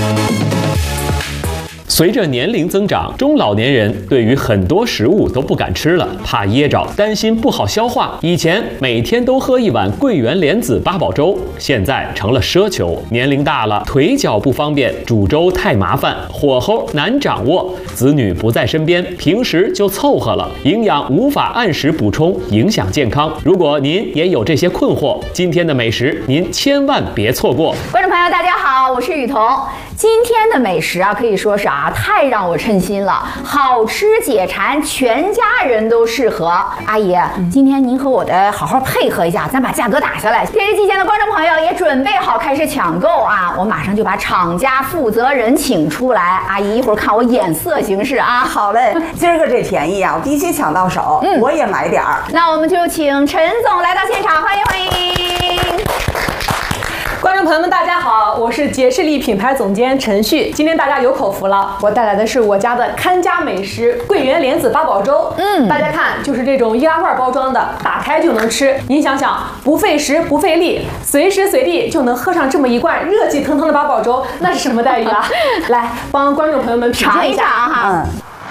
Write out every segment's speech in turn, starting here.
随着年龄增长，中老年人对于很多食物都不敢吃了，怕噎着，担心不好消化。以前每天都喝一碗桂圆莲子八宝粥，现在成了奢求。年龄大了，腿脚不方便，煮粥太麻烦，火候难掌握，子女不在身边，平时就凑合了，营养无法按时补充，影响健康。如果您也有这些困惑，今天的美食您千万别错过。 观众朋友，大家好，我是雨桐。今天的美食啊，可以说是太让我称心了，好吃解馋，全家人都适合。阿姨，今天您和我的好好配合一下，咱把价格打下来。电视机前的观众朋友也准备好开始抢购啊！我马上就把厂家负责人请出来。阿姨，一会儿看我眼色行事啊。 好嘞，今儿个这便宜啊，我必须抢到手。我也买点儿。 那我们就请陈总来到现场，欢迎欢迎。 观众朋友们，大家好，我是杰士力品牌总监陈旭。今天大家有口福了，我带来的是我家的看家美食——桂圆莲子八宝粥。大家看，就是这种易拉罐包装的，打开就能吃。您想想，不费时不费力，随时随地就能喝上这么一罐热气腾腾的八宝粥，那是什么待遇啊？来，帮观众朋友们品鉴一下哈。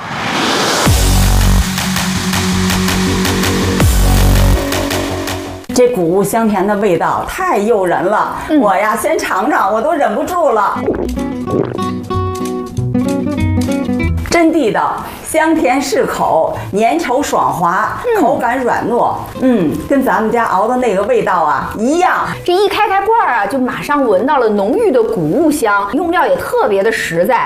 这谷物香甜的味道太诱人了，我呀先尝尝，我都忍不住了。真地道，香甜适口，粘稠爽滑，口感软糯，跟咱们家熬的那个味道啊一样。 这一开罐啊，就马上闻到了浓郁的谷物香，用料也特别的实在。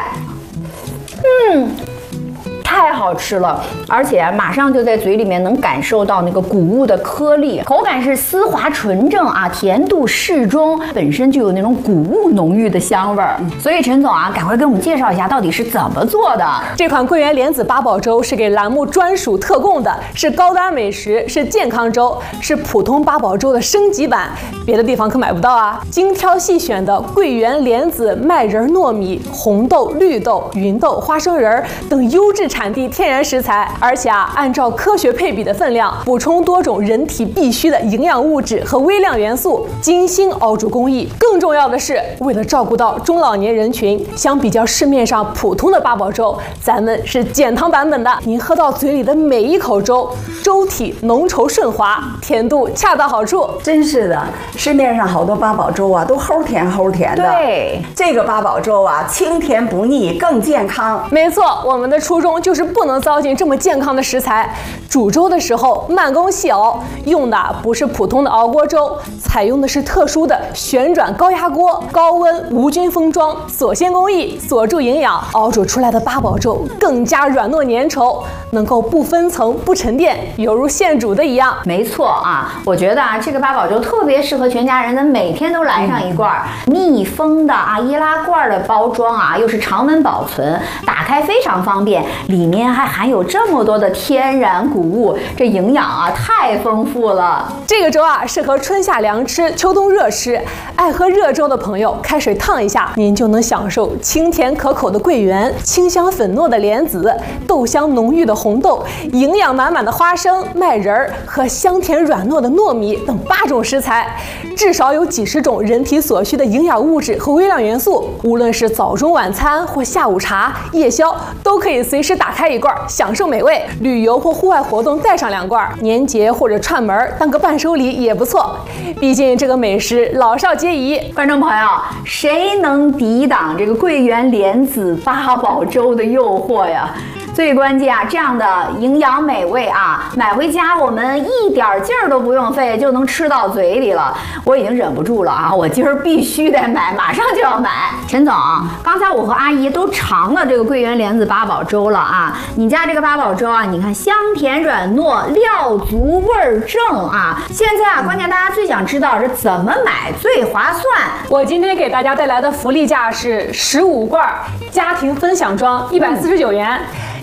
太好吃了，而且马上就在嘴里面能感受到那个谷物的颗粒，口感是丝滑纯正啊，甜度适中，本身就有那种谷物浓郁的香味儿。所以陈总啊，赶快跟我们介绍一下到底是怎么做的。 这款桂圆莲子八宝粥是给栏目专属特供的，是高端美食，是健康粥，是普通八宝粥的升级版，别的地方可买不到啊。精挑细选的桂圆莲子、麦仁、糯米、红豆、绿豆、芸豆、花生仁等优质产地天然食材，而且按照科学配比的分量，补充多种人体必需的营养物质和微量元素，精心熬煮工艺。更重要的是，为了照顾到中老年人群，相比较市面上普通的八宝粥，咱们是减糖版本的。您喝到嘴里的每一口粥，粥体浓稠顺滑，甜度恰到好处。 真是的，市面上好多八宝粥啊，都齁甜齁甜的。 对， 这个八宝粥啊，清甜不腻，更健康。 没错，我们的初衷就是不能糟践这么健康的食材。煮粥的时候慢工细熬，用的不是普通的熬锅粥，采用的是特殊的旋转高压锅，高温无菌封装，锁鲜工艺，锁住营养，熬煮出来的八宝粥更加软糯粘稠，能够不分层不沉淀，犹如现煮的一样。 没错啊，我觉得这个八宝粥特别适合全家人的，每天都来上一罐。密封的易拉罐的包装又是常温保存，打开非常方便，里面还含有这么多的天然谷物，这营养太丰富了。 这个粥适合春夏凉吃，秋冬热吃。爱喝热粥的朋友，开水烫一下，您就能享受清甜可口的桂圆，清香粉糯的莲子，豆香浓郁的红豆，营养满满的花生、麦仁和香甜软糯的糯米等8种食材，至少有几十种人体所需的营养物质和微量元素。无论是早中晚餐或下午茶、夜宵，都可以随时打开一罐，享受美味。旅游或户外活动带上2罐，年节或者串门当个伴手礼也不错。毕竟这个美食老少皆宜。 观众朋友，谁能抵挡这个桂圆莲子八宝粥的诱惑呀？最关键这样的营养美味买回家我们一点劲儿都不用费就能吃到嘴里了。我已经忍不住了我今儿必须得买，马上就要买。陈总，刚才我和阿姨都尝了这个桂圆莲子八宝粥了你家这个八宝粥你看香甜软糯，料足味儿正现在关键大家最想知道是怎么买最划算。 我今天给大家带来的福利价是15罐家庭分享装149元。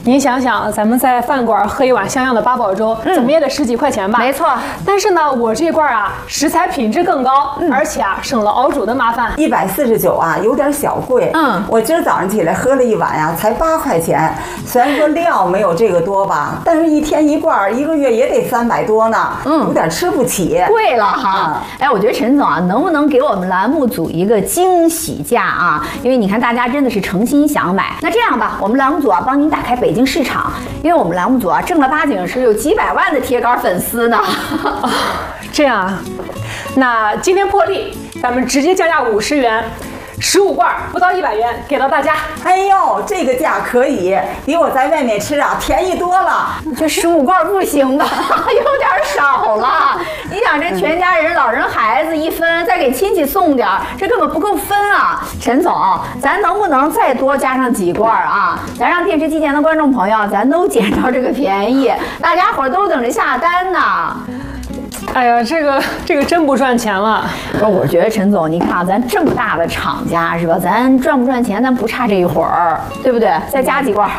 您想想，咱们在饭馆喝一碗像样的八宝粥，怎么也得10几块钱吧？ 没错。 但是呢，我这罐啊，食材品质更高，而且啊，省了熬煮的麻烦。 149啊，有点小贵。我今儿早上起来喝了一碗呀，才8块钱。虽然说料没有这个多吧，但是一天一罐，1个月也得300多呢。有点吃不起。 贵了哈。哎，我觉得陈总啊，能不能给我们栏目组一个惊喜价啊？因为你看大家真的是诚心想买。那这样吧，我们栏目组啊帮您打开北京市场，因为我们栏目组啊正儿八经是有几百万的铁杆粉丝呢。 这样啊，那今天破例，咱们直接降价50元。15罐不到100元，给到大家。 哎呦，这个价可以，比我在外面吃啊便宜多了。 这15罐不行吧？有点少了。你想这全家人、老人、孩子一分，再给亲戚送点，这根本不够分啊！陈总，咱能不能再多加上几罐啊？咱让电视机前的观众朋友，咱都捡着这个便宜，大家伙都等着下单呢。 哎呀，这个真不赚钱了。 不是，我觉得陈总，你看啊，咱这么大的厂家是吧？咱赚不赚钱，咱不差这一会儿，对不对？再加几罐。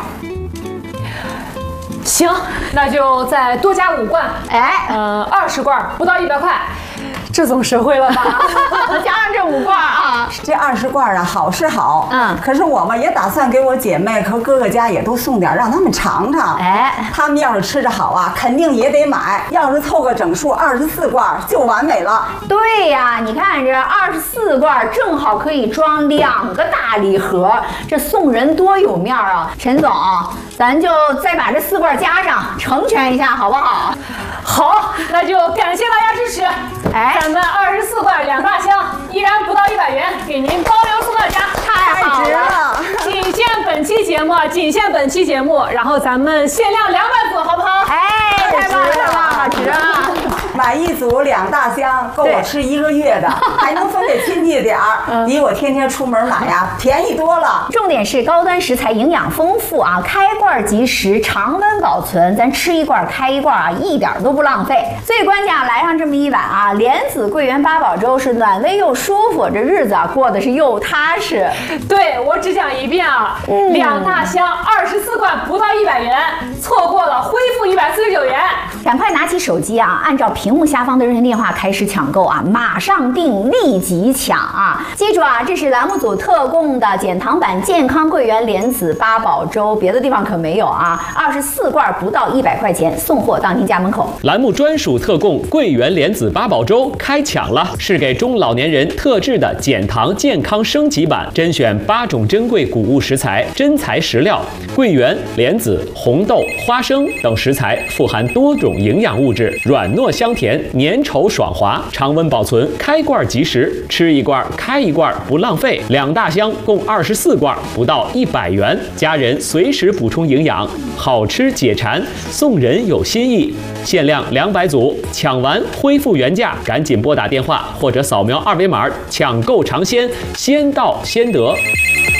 行，那就再多加5罐。 哎 ，20罐不到100块。这总实惠了吧？ 加上这5罐啊， 这20罐啊，好是好，可是我们也打算给我姐妹和哥哥家也都送点，让他们尝尝。 哎， 他们要是吃着好啊，肯定也得买。要是凑个整数24罐就完美了。 对呀，你看这24罐正好可以装2个大礼盒，这送人多有面啊！陈总，咱就再把这4罐加上，成全一下，好不好？ 好，那就感谢大家支持。 哎， 咱们24罐2大箱，依然不到100元，给您包邮送到家， 太好了！ 仅限本期节目，仅限本期节目，然后咱们限量200组，好不好？ 哎，太棒了，太棒了，值啊！ 买一组2大箱，够我吃1个月的，还能分给亲戚点儿，比我天天出门买呀便宜多了。 重点是高端食材，营养丰富啊，开罐即食，常温保存，咱吃一罐开一罐啊，一点都不浪费。最关键啊，来上这么一碗啊，莲子桂圆八宝粥是暖胃又舒服，这日子啊过得是又踏实。 对，我只讲一遍啊，2大箱24罐不到100元，错过了恢复149元。 赶快拿起手机啊，按照屏幕下方的热线电话开始抢购啊，马上订，立即抢啊！记住啊，这是栏目组特供的减糖版健康桂圆莲子八宝粥，别的地方可没有啊！24罐不到100块钱，送货到您家门口。 栏目专属特供桂圆莲子八宝粥开抢了，是给中老年人特制的减糖健康升级版，甄选8种珍贵谷物食材、真材实料，桂圆、莲子、红豆、花生等食材富含多种营养物质，软糯香甜，粘稠爽滑，常温保存，开罐即食，吃一罐开一罐不浪费。2大箱共24罐，不到100元，家人随时补充营养，好吃解馋，送人有心意。限量200组，抢完恢复原价，赶紧拨打电话或者扫描2维码抢购尝鲜，先到先得。